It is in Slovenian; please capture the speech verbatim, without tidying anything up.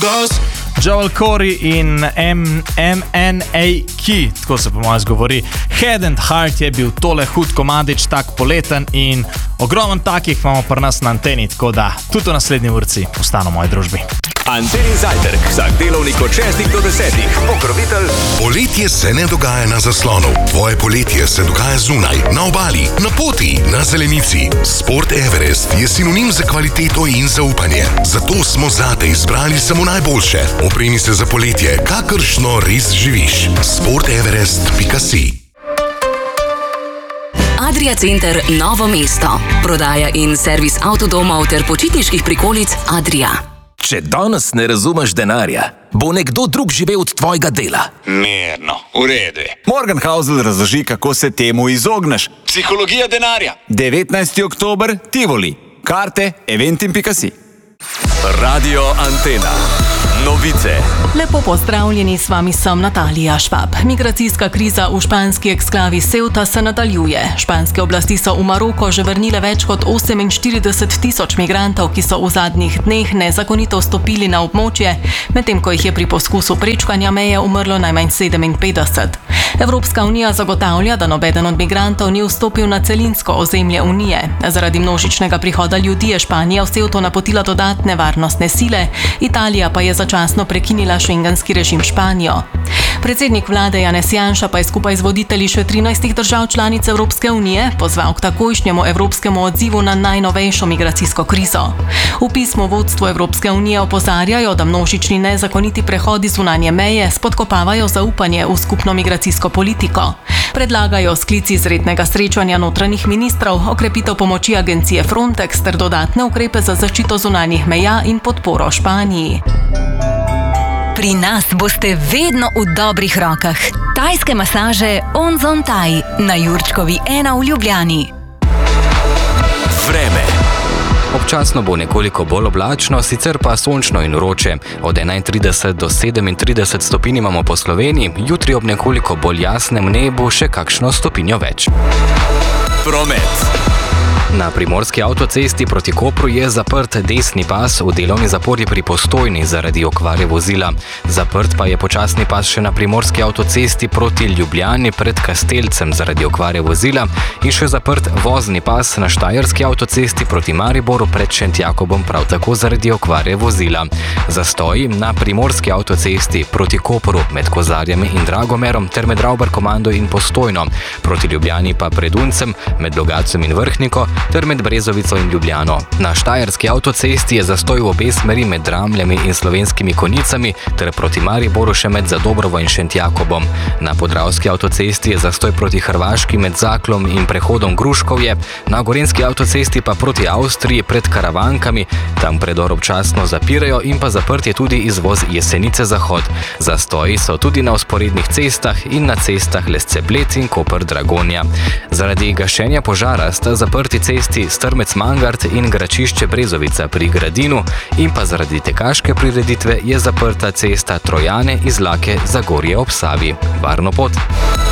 Joel Corey in M N A Key, tako se po mojem zgovori. Head and Heart je bil tole hud komadič, tak poleten in ogromen takih imamo pri nas na anteni, tako da tudi v naslednji urci ostano v moji družbi. Antenin zajtrk, vsak delovnik od šestih do desetih. Pokrovitelj. Poletje se ne dogaja na zaslonu. Tvoje poletje se dogaja zunaj, na obali, na poti, na zelenici. Sport Everest je sinonim za kvaliteto in zaupanje. Zato smo zate izbrali samo najboljše. Opremi se za poletje, kakršno res živiš. sport everest pika si. Adria Center Novo mesto. Prodaja in servis avtodomov ter počitniških prikolic Adria. Če danes ne razumeš denarja, bo nekdo drug živel od tvojega dela. Mirno, v redu je. Morgan Housel razloži, kako se temu izogneš. Psihologija denarja. devetnajsti oktober, Tivoli. Karte eventim pika si. Radio Antena. Novice. Lepo pozdravljeni, s vami sem Natalija Švab. Migracijska kriza v španski eksklavi Ceuta se nadaljuje. Španske oblasti so v Maroko že vrnile več kot oseminštirideset tisoč migrantov, ki so v zadnjih dneh nezakonito vstopili na območje, medtem ko jih je pri poskusu prečkanja meje umrlo najmanj sedeminpetdeset. Evropska unija zagotavlja, da nobeden od migrantov ni vstopil na celinsko ozemlje unije. Zaradi množičnega prihoda ljudi je Španija v Ceuto napotila dodatne varnostne sile, Italija pa je začasno prekinila šengenski režim Španijo. Predsednik vlade Janez Janša pa je skupaj z voditelji še trinajstih držav članic Evropske unije pozval k takojšnjemu evropskemu odzivu na najnovejšo migracijsko krizo. V pismu vodstvu Evropske unije opozarjajo, da množični nezakoniti prehodi zunanje meje spodkopavajo zaupanje v skupno migracijsko politiko. Predlagajo sklic izrednega srečanja notranjih ministrov, okrepitev pomoči agencije Frontex ter dodatne ukrepe za zaščito zunanjih meja in podporo Španiji. Pri nas boste vedno v dobrih rokah. Tajske masaže Onzon Thai na Jurčkovi ena v Ljubljani. Vreme. Občasno bo nekoliko bolj oblačno, sicer pa sončno in vroče. Od enaintrideset do sedemintrideset stopinj imamo po Sloveniji, jutri ob nekoliko bolj jasnem nebu še kakšno stopinjo več. Promet. Na primorski avtocesti proti Kopru je zaprt desni pas v delovni zapori pri Postojni zaradi okvare vozila. Zaprt pa je počasni pas še na primorski avtocesti proti Ljubljani pred Kastelcem zaradi okvare vozila in še zaprt vozni pas na štajerski avtocesti proti Mariboru pred Šentjakobom prav tako zaradi okvare vozila. Zastoji na primorski avtocesti proti Kopru med Kozarjami in Dragomerom ter med Ravbarkomando in Postojno, proti Ljubljani pa pred Uncem, med Logatcem in Vrhniko ter med Brezovico in Ljubljano. Na štajerski avtocesti je zastoj v obe smeri med Dramljami in Slovenskimi Konjicami ter proti Mariboru še med Zadobrovo in Šentjakobom. Na podravski avtocesti je zastoj proti Hrvaški med Zaklom in prehodom Gruškovje, na gorenski avtocesti pa proti Avstriji pred Karavankami, tam predor občasno zapirajo in pa zaprt je tudi izvoz Jesenice Zahod. Zastoji so tudi na vzporednih cestah in na cestah Lesce-Bled in Koper-Dragonja. Zaradi gašenja požara sta zaprti cesti Strmec-Mangart in Gračišče Brezovica pri Gradinu in pa zaradi tekaške prireditve je zaprta cesta Trojane iz Lake Zagorje ob Savi. Varno pot!